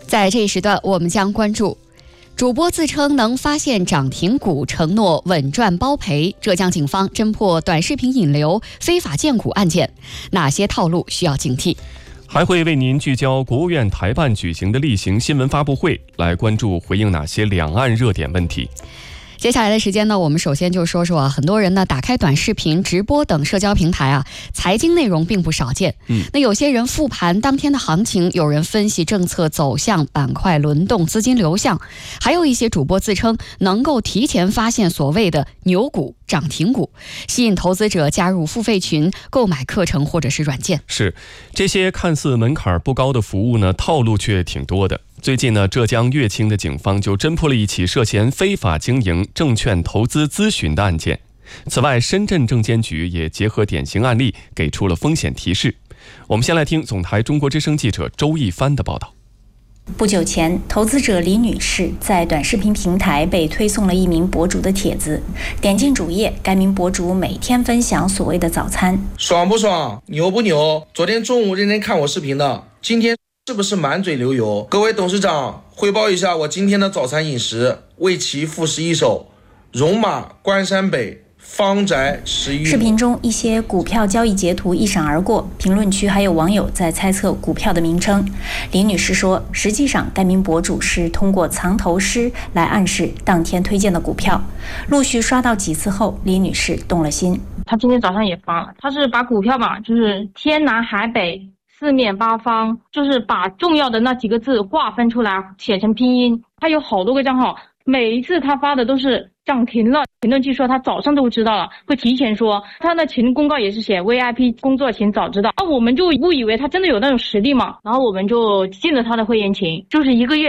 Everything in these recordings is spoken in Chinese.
在这一时段，我们将关注主播自称能发现涨停股，承诺稳赚包赔。浙江警方侦破短视频引流、非法荐股案件，哪些套路需要警惕？ 还会为您聚焦国务院台办举行的例行新闻发布会，来关注回应哪些两岸热点问题。 接下来的时间呢，我们首先就说说很多人呢打开短视频、直播等社交平台财经内容并不少见。那有些人复盘当天的行情，有人分析政策走向、板块轮动、资金流向，还有一些主播自称能够提前发现所谓的牛股、涨停股，吸引投资者加入付费群、购买课程或者是软件。 是，这些看似门槛不高的服务呢，套路却挺多的。最近呢，浙江乐清的警方就侦破了一起涉嫌非法经营证券投资咨询的案件。此外，深圳证监局也结合典型案例，给出了风险提示。我们先来听总台中国之声记者周一帆的报道。 不久前，投资者李女士在短视频平台被推送了一名博主的帖子，点进主页，该名博主每天分享所谓的早餐。 爽不爽？牛不牛？昨天中午认真看我视频的，今天是不是满嘴流油？各位董事长，汇报一下我今天的早餐饮食，为其复习一首戎马关山北，方宅10余亩。 视频中一些股票交易截图一闪而过，评论区还有网友在猜测股票的名称。李女士说，实际上该名博主是通过藏头诗来暗示当天推荐的股票。陆续刷到几次后，李女士动了心。 她今天早上也发了，她是把股票就是天南海北、四面八方，就是把重要的那几个字划分出来，写成拼音。他有好多个账号，每一次他发的都是涨停了，评论区说他早上都知道了，会提前说。他的群公告也是写 VIP 工作请早知道。我们就误以为他真的有那种实力嘛，然后我们就进了他的会员群，就是1个月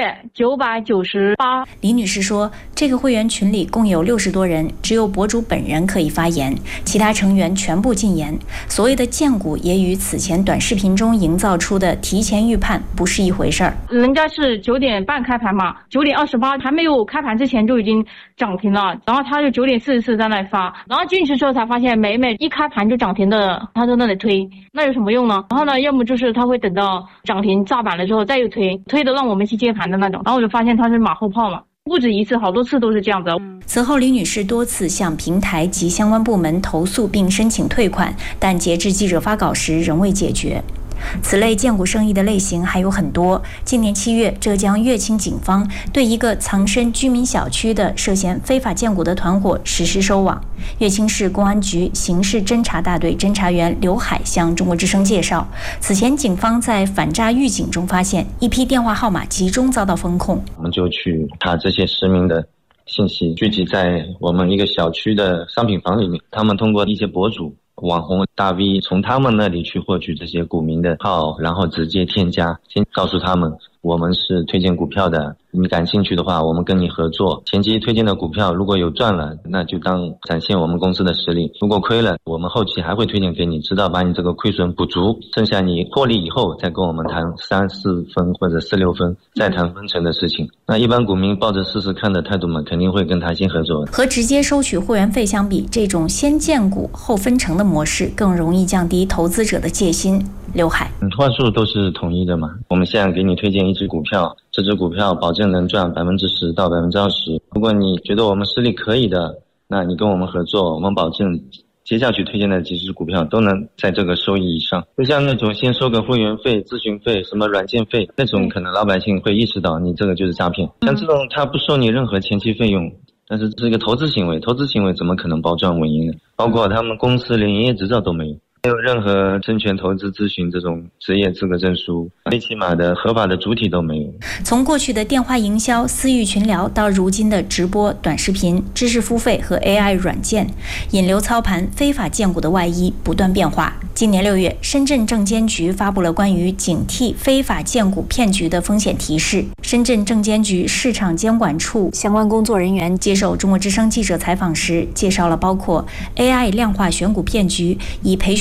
998。 李女士说，这个会员群里共有60多人，只有博主本人可以发言，其他成员全部禁言。所谓的荐股也与此前短视频中营造出的提前预判不是一回事儿。 人家是9点半开盘嘛，9点28还没有开盘之前就已经涨停了，然后他就9点44在那里发，然后进去之后才发现每一开盘就涨停的，他在那里推，那有什么用呢？然后呢，要么就是他会等到涨停炸板了之后再又推的让我们去接盘的那种，然后我就发现他是马后炮嘛，不止一次，好多次都是这样子。 此后，李女士多次向平台及相关部门投诉并申请退款，但截至记者发稿时仍未解决。此类荐股生意的类型还有很多。今年7月，浙江乐清警方对一个藏身居民小区的涉嫌非法荐股的团伙实施收网。乐清市公安局刑事侦查大队侦查员刘海向中国之声介绍，此前警方在反诈预警中发现一批电话号码集中遭到封控， 我们就去查这些实名的信息，聚集在我们一个小区的商品房里面，他们通过一些博主、网红大 V 从他们那里去获取这些股民的号，然后直接添加，先告诉他们我们是推荐股票的，你感兴趣的话我们跟你合作，前期推荐的股票如果有赚了，那就当展现我们公司的实力，如果亏了，我们后期还会推荐给你，直到把你这个亏损补足，剩下你获利以后再跟我们谈3、4分或者4、6分，再谈分成的事情。那一般股民抱着试试看的态度嘛，肯定会跟他先合作。 和直接收取会员费相比，这种先荐股后分成的模式更容易降低投资者的戒心。刘海， 话术都是统一的嘛，我们现在给你推荐一只股票，这只股票保证能赚10%到20%，如果你觉得我们实力可以的，那你跟我们合作，我们保证接下去推荐的几只股票都能在这个收益以上。就像那种先收个会员费、咨询费、什么软件费，那种可能老百姓会意识到你这个就是诈骗。像这种他不收你任何前期费用，但是这是一个投资行为，投资行为怎么可能保赚稳赢呢？包括他们公司连营业执照都没有，没有任何证券投资咨询这种职业资格证书，最起码的合法的主体都没有。 从过去的电话营销、私域群聊到如今的直播、短视频、知识付费和 AI 软件，引流操盘、非法荐股的外衣不断变化。今年6月，深圳证监局发布了关于警惕非法荐股骗局的风险提示。深圳证监局市场监管处相关工作人员接受中国之声记者采访时，介绍了包括 AI 量化选股骗局、以培训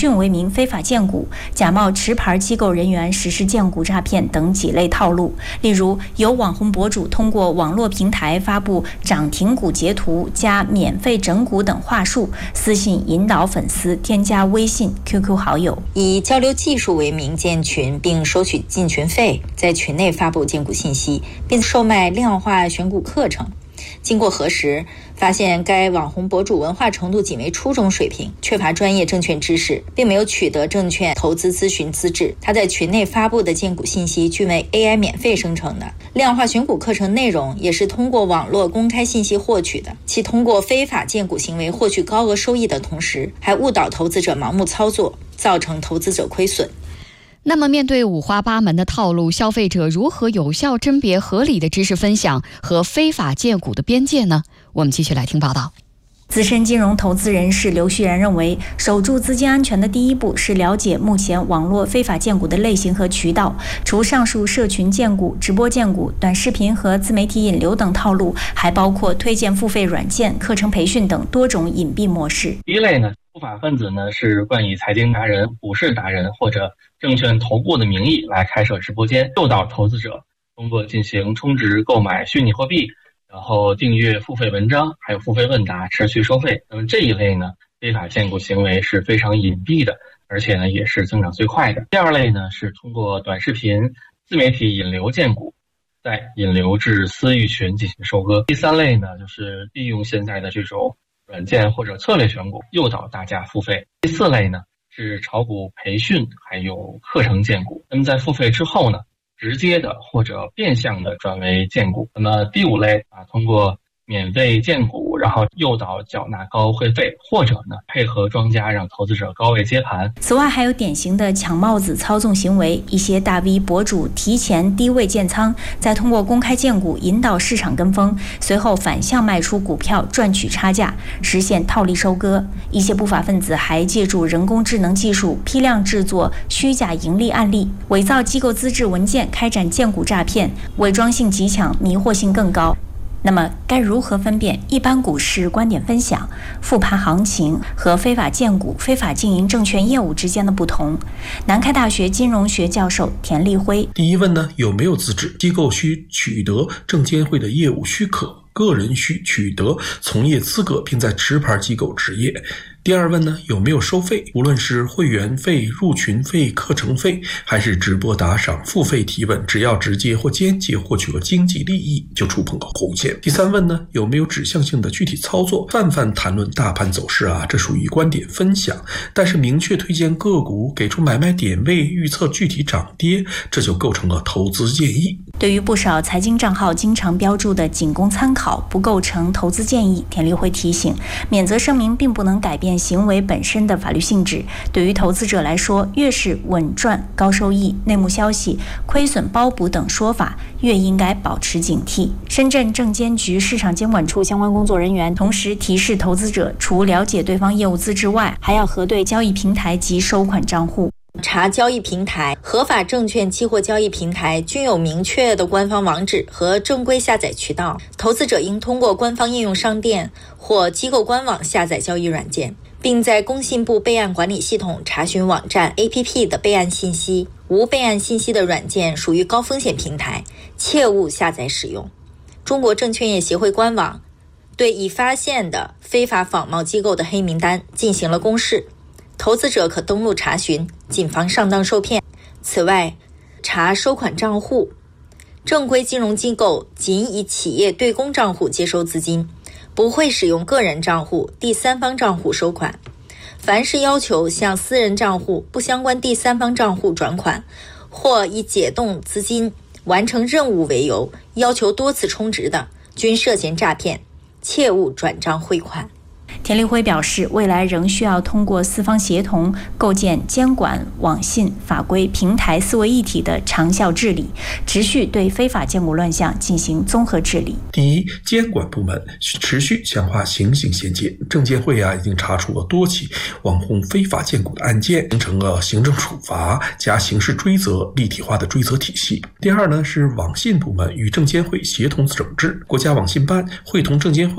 讯为名非法荐股，假冒持牌机构人员实施荐股诈骗等几类套路。例如，有网红博主通过网络平台发布涨停股截图加免费整股等话术，私信引导粉丝添加微信、QQ 好友， 以交流技术为名建群，并收取进群费，在群内发布荐股信息，并售卖量化选股课程。经过核实，发现该网红博主文化程度仅为初中水平，缺乏专业证券知识，并没有取得证券投资咨询资质。他在群内发布的荐股信息均为 AI 免费生成的，量化选股课程内容也是通过网络公开信息获取的。其通过非法荐股行为获取高额收益的同时，还误导投资者盲目操作，造成投资者亏损。 那么面对五花八门的套路，消费者如何有效甄别合理的知识分享和非法荐股的边界呢？我们继续来听报道。 资深金融投资人士刘旭然认为，守住资金安全的第一步是了解目前网络非法荐股的类型和渠道。除上述社群荐股、直播荐股、短视频和自媒体引流等套路，还包括推荐付费软件、课程培训等多种隐蔽模式。 第一类呢，不法分子呢是冠以财经达人、股市达人或者证券投顾的名义来开设直播间，诱导投资者通过进行充值购买虚拟货币，然后订阅付费文章，还有付费问答持续收费。那么这一类呢，非法荐股行为是非常隐蔽的，而且呢也是增长最快的。第二类呢是通过短视频、自媒体引流荐股，再引流至私域群进行收割。第三类呢就是利用现在的这种软件或者策略选股，诱导大家付费。第四类呢是炒股培训还有课程荐股，那么在付费之后呢，直接的或者变相的转为荐股。那么第五类通过免费荐股，然后诱导缴纳高会费，或者呢配合庄家让投资者高位接盘。 此外，还有典型的抢帽子操纵行为，一些大 V 博主提前低位建仓，再通过公开荐股引导市场跟风，随后反向卖出股票赚取差价，实现套利收割。一些不法分子还借助人工智能技术批量制作虚假盈利案例，伪造机构资质文件开展荐股诈骗，伪装性极强，迷惑性更高。那么该如何分辨一般股市观点分享、复盘行情和非法荐股、非法经营证券业务之间的不同？南开大学金融学教授田立辉： 第一问呢，有没有资质？机构需取得证监会的业务许可，个人需取得从业资格并在持牌机构执业。第二问呢，有没有收费？无论是会员费、入群费、课程费，还是直播打赏、付费提问，只要直接或间接获取了经济利益，就触碰了红线。第三问呢，有没有指向性的具体操作？泛泛谈论大盘走势这属于观点分享，但是明确推荐个股，给出买卖点位，预测具体涨跌，这就构成了投资建议。 对于不少财经账号经常标注的仅供参考，不构成投资建议，田立辉提醒，免责声明并不能改变行为本身的法律性质。对于投资者来说，越是稳赚、高收益、内幕消息、亏损包补等说法，越应该保持警惕。深圳证监局市场监管处相关工作人员同时提示投资者，除了解对方业务资质外，还要核对交易平台及收款账户。 查交易平台，合法证券期货交易平台均有明确的官方网址和正规下载渠道，投资者应通过官方应用商店或机构官网下载交易软件，并在工信部备案管理系统查询网站 APP 的备案信息。无备案信息的软件属于高风险平台，切勿下载使用。中国证券业协会官网对已发现的非法仿冒机构的黑名单进行了公示，投资者可登录查询，谨防上当受骗。此外，查收款账户，正规金融机构仅以企业对公账户接收资金，不会使用个人账户、第三方账户收款。凡是要求向私人账户不相关第三方账户转款，或以解冻资金、完成任务为由，要求多次充值的，均涉嫌诈骗，切勿转账汇款。 田立辉表示，未来仍需要通过四方协同，构建监管、网信、法规、平台四位一体的长效治理，持续对非法荐股乱象进行综合治理。 第一，监管部门持续强化刑警衔接，证监会已经查处了多起网红非法荐股的案件，形成了行政处罚加刑事追责立体化的追责体系。第二呢，是网信部门与证监会协同整治，国家网信办会同证监会